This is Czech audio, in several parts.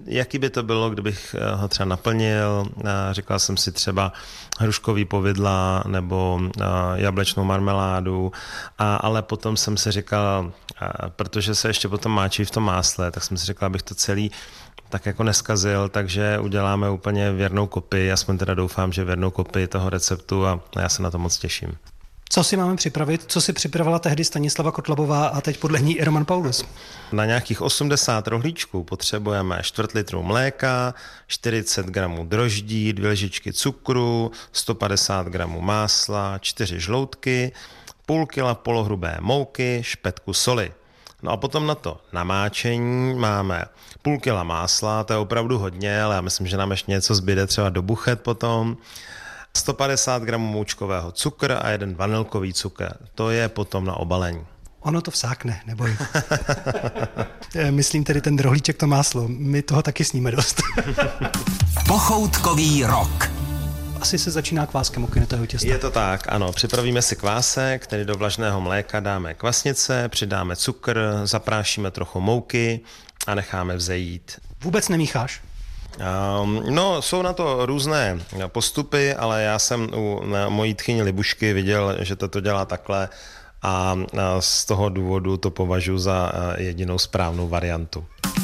jaký by to bylo, kdybych ho třeba naplnil. Říkal jsem si třeba hruškový povidla nebo jablečnou marmeládu, ale potom jsem si říkal, protože se ještě potom máčí v tom másle, tak jsem si říkal, abych to celý tak jako neskazil, takže uděláme úplně věrnou kopii, aspoň teda doufám, že věrnou kopii toho receptu a já se na to moc těším. Co si máme připravit? Co si připravila tehdy Stanislava Kotlabová a teď podle ní i Roman Paulus? Na nějakých 80 rohlíčků potřebujeme 1/4 litru mléka, 40 gramů droždí, 2 lžičky cukru, 150 gramů másla, 4 žloutky, půl kila polohrubé mouky, špetku soli. No a potom na to namáčení máme půl kila másla, to je opravdu hodně, ale já myslím, že nám ještě něco zbyde třeba do buchet potom. 150 gramů moučkového cukru a 1 vanilkový cukr. To je potom na obalení. Ono to vsákne, neboj. Myslím tedy ten rohlíček, to máslo. My toho taky sníme dost. Pochoutkový rok. Asi se začíná kváskem u kynutého těsta. Je to tak, ano. Připravíme si kvásek, tedy do vlažného mléka dáme kvasnice, přidáme cukr, zaprášíme trochu mouky a necháme vzejít. Vůbec nemícháš? No, jsou na to různé postupy, ale já jsem u mojí tchyni Libušky viděl, že to dělá takhle a z toho důvodu to považuji za jedinou správnou variantu.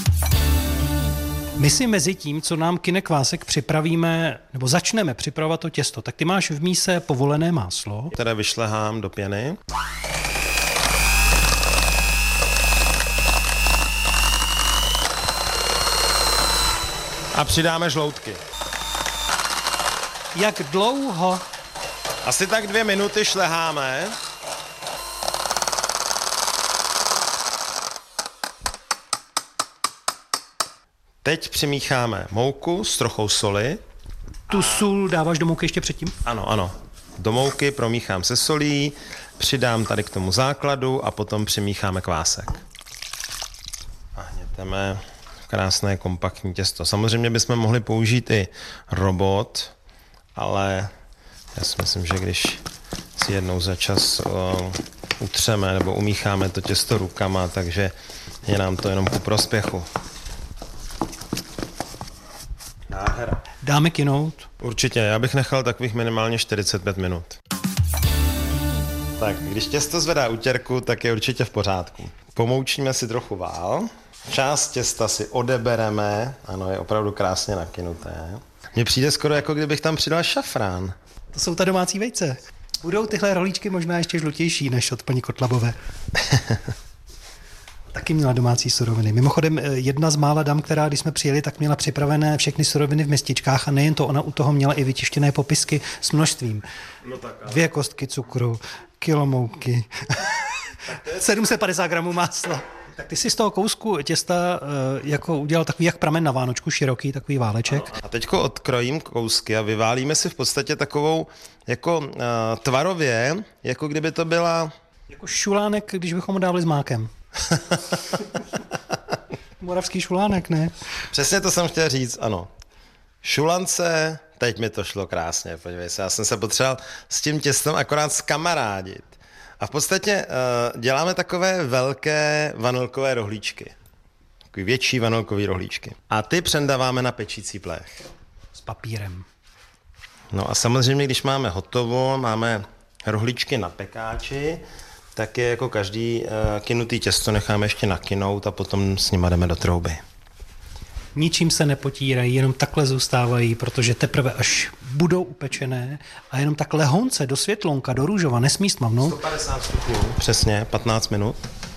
My si mezi tím, co nám kyne kvásek, připravíme, nebo začneme připravovat to těsto, tak ty máš v míse povolené máslo. Které vyšlehám do pěny. A přidáme žloutky. Jak dlouho? Asi tak 2 minuty šleháme. Teď přimícháme mouku s trochou soli. Tu sůl dáváš do mouky ještě předtím? Ano. Do mouky promíchám se solí, přidám tady k tomu základu a potom přimícháme kvásek. A hněteme krásné kompaktní těsto. Samozřejmě bychom mohli použít i robot, ale já si myslím, že když si jednou za čas utřeme nebo umícháme to těsto rukama, takže je nám to jenom ku prospěchu. Nádhera. Dáme kynout? Určitě, já bych nechal takových minimálně 45 minut. Tak, když těsto zvedá utěrku, tak je určitě v pořádku. Pomoučíme si trochu vál. Část těsta si odebereme, ano, je opravdu krásně nakynuté. Mně přijde skoro, jako kdybych tam přidal šafrán. To jsou ta domácí vejce. Budou tyhle rohlíčky možná ještě žlutější než od paní Kotlabové. Taky měla domácí suroviny. Mimochodem, jedna z mála dam, která, když jsme přijeli, tak měla připravené všechny suroviny v mističkách a nejen to, ona u toho měla i vytištěné popisky s množstvím. No tak, 2 kostky cukru, kilo mouky, 750 gramů másla. Tak ty si z toho kousku těsta jako udělal takový jak pramen na Vánočku, široký takový váleček. A teďko odkrojím kousky a vyválíme si v podstatě takovou jako tvarově, jako kdyby to byla... Jako šulánek, když bychom ho dávali s mákem. Moravský šulánek, ne? Přesně to jsem chtěl říct, ano. Šulance, teď mi to šlo krásně, podívej se, já jsem se potřeboval s tím těstem akorát zkamarádit. A v podstatě děláme takové velké vanilkové rohlíčky. Takový větší vanilkový rohlíčky. A ty přendáváme na pečící plech. S papírem. No a samozřejmě, když máme hotovo, máme rohlíčky na pekáči, tak je jako každý kynutý těsto necháme ještě nakynout a potom s nima jdeme do trouby. Ničím se nepotírají, jenom takhle zůstávají, protože teprve až budou upečené a jenom tak lehonce do světlonka, do růžova, nesmí stmavnout. 150 stupňů, přesně, 15 minut.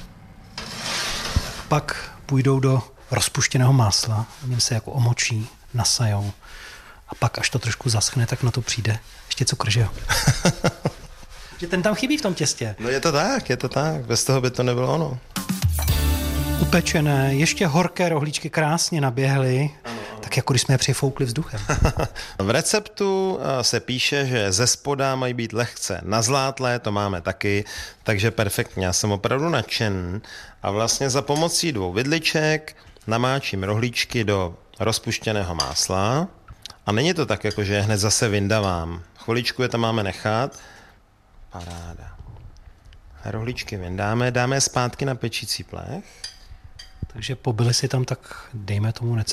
Pak půjdou do rozpuštěného másla, v něm se jako omočí, nasajou a pak, až to trošku zaschne, tak na to přijde ještě cukr, že jo? Že ten tam chybí v tom těstě. No je to tak, bez toho by to nebylo ono. Upečené, ještě horké rohlíčky krásně naběhly, tak jako když jsme je přifoukli vzduchem. V receptu se píše, že ze spoda mají být lehce nazlátlé, to máme taky, takže perfektně, já jsem opravdu nadšen. A vlastně za pomocí 2 vidliček namáčím rohlíčky do rozpuštěného másla a není to tak, jako že je hned zase vyndavám. Chviličku je tam máme nechat. Paráda. Rohlíčky vyndáme, dáme je zpátky na pečící plech. Takže pobyli si tam tak, dejme tomu, necelý